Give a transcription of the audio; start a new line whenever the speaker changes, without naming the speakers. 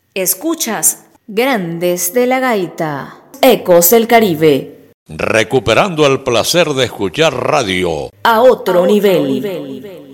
Escuchas Grandes de la Gaita, Ecos del Caribe.
Recuperando el placer de escuchar radio
A otro nivel.